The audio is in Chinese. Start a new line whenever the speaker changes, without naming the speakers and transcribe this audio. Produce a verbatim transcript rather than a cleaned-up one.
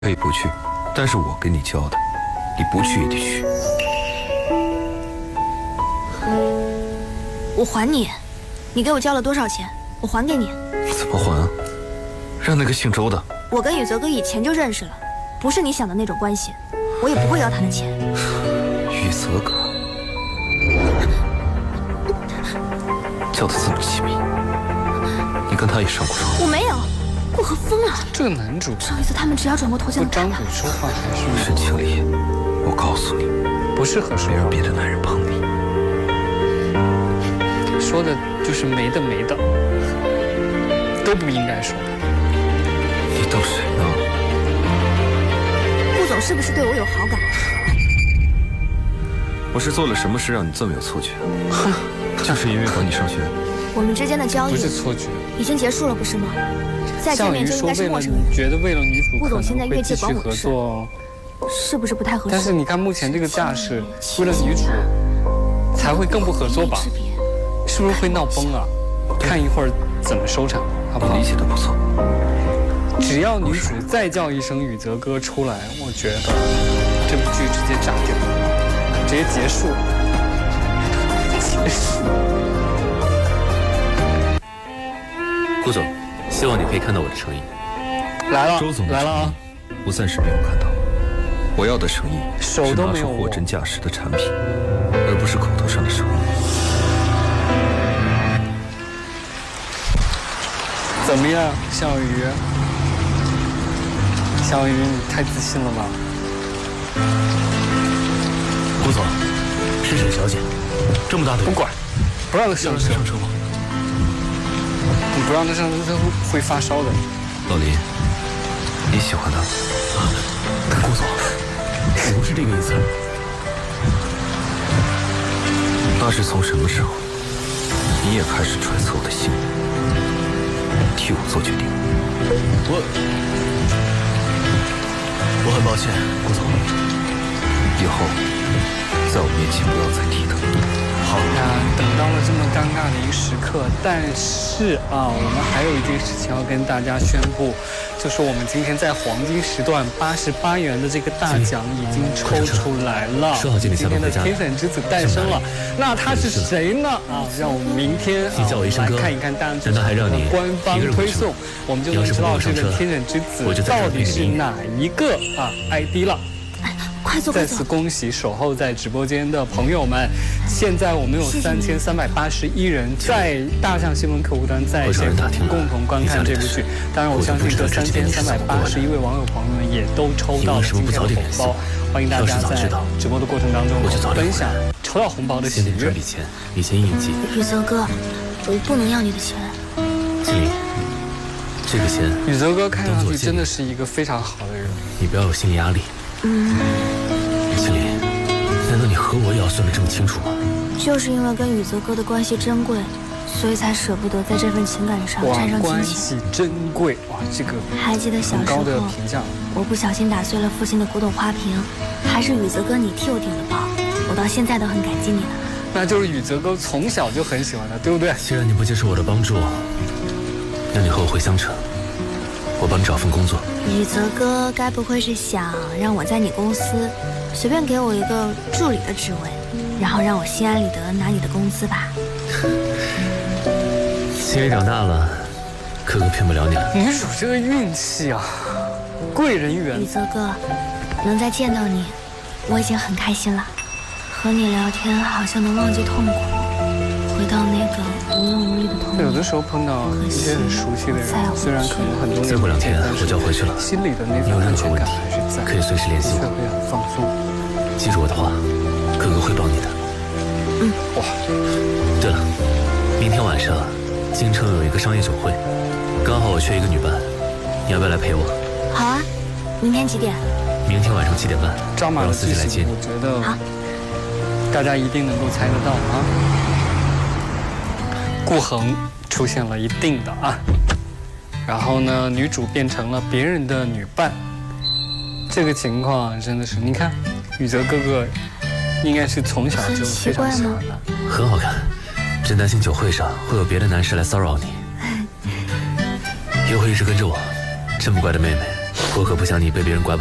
可以不去，但是我给你交的，你不去也得去。
我还你，你给我交了多少钱？我还给你。
怎么还啊？让那个姓周的。
我跟宇泽哥以前就认识了，不是你想的那种关系，我也不会要他的钱。
宇泽哥，叫得这么亲密，你跟他也上过床？
我没有。 顾和疯了！
这个男主
上一次他们只要转过头就能
张嘴说话还是
沈清丽，我告诉你，
不适合说
别让别的男人碰你。
说的就是没的没的，都不应该说。
你逗谁呢？
顾总是不是对我有好感？
我是做了什么事让你这么有错觉？哼，就是因为管你上学。
我们之间的交易
不是错觉，
已经结束了，不是吗？ 再见面就应该是陌生人。
觉得为了女主
顾总现在越
继
界管我的事，是不是不太合适？
但是你看目前这个架势，为了女主才会更不合作吧？是不是会闹崩啊？看一会儿怎么收场，好不好？
理解的不错。
只要女主再叫一声宇泽哥出来，我觉得这部剧直接炸掉，直接结束，结束。
顾总。 希望你可以看到我的诚意。
来了，
周总
来了啊！
我暂时没有看到。我要的诚意
手都没有
是拿出货真价实的产品，而不是口头上的诚意。
怎么样，小鱼？小鱼，你太自信了吧？
顾总，是沈小姐，这么大的
不管，不让她上车。
上车吗？
你不让他上车，他会发烧的。
老林，你喜欢他？
啊，顾总，我不是这个意思。
那是从什么时候，你也开始揣测我的心意，替我做决定？
我，我很抱歉，顾总。
以后在我面前不要再提他。
好呀，等到了这么尴尬的一个时刻，但是啊，我们还有一件事情要跟大家宣布，就是我们今天在黄金时段八十八元的这个大奖已经抽出来了。
说好今天
的天选之子诞生了，那他是谁呢？啊，让我们明天啊来看一看大家的官方推送，我们就能知道这个天选之子到底是哪一个啊 I D 了。 再次恭喜守候在直播间的朋友们！现在我们有三千三百八十一人在大象新闻客户端在线共同观看这部剧。当然，我相信这三千三百八十一位网友朋友们也都抽到了今天的红包。欢迎大家在直播的过程当中分享抽到红包的喜悦。
这笔钱，你先应急。
宇泽哥，我不能要你的钱。
经理，这个钱，
宇泽哥看上去真的是一个非常好的人。
你不要有心理压力。嗯。 经理，难道你和我也要算得这么清楚吗？
就是因为跟宇泽哥的关系珍贵，所以才舍不得在这份情感上沾上金钱。
关系珍贵，哇，这个
还记得小时候，我不小心打碎了父亲的古董花瓶，还是宇泽哥你替我顶的包，我到现在都很感激你呢。
那就是宇泽哥从小就很喜欢他，对不对？
既然你不接受我的帮助，那你和我回香城。 我帮你找份工作。
宇泽哥，该不会是想让我在你公司随便给我一个助理的职位，然后让我心安理得拿你的工资吧？
心里长大了，哥哥骗不了你了。
女主这个运气啊，贵人缘。
宇泽哥，能再见到你，我已经很开心了。和你聊天好像能忘记痛苦，回到那个无忧无虑的童年。
有的时候碰到一些很熟悉的人，虽然可能很多年
再过两天我就要回去了，
心里的那份安全感还是在，
可以随时联系我，
却会很放松。
记住我的话，哥哥会帮你的。
嗯，哇，
对了，明天晚上京城有一个商业酒会，刚好我缺一个女伴，你要不要来陪我？
好啊，明天几点？
明天晚上七点半，
张马
让司机来接你。
我觉得
好。
大家一定能够猜得到啊！顾恒出现了一定的啊，然后呢，女主变成了别人的女伴，这个情况真的是，你看，宇泽哥哥应该是从小就非常喜欢他，
很好看，真担心酒会上会有别的男士来骚扰你，也会一直跟着我，这么乖的妹妹。 我可不想你被别人拐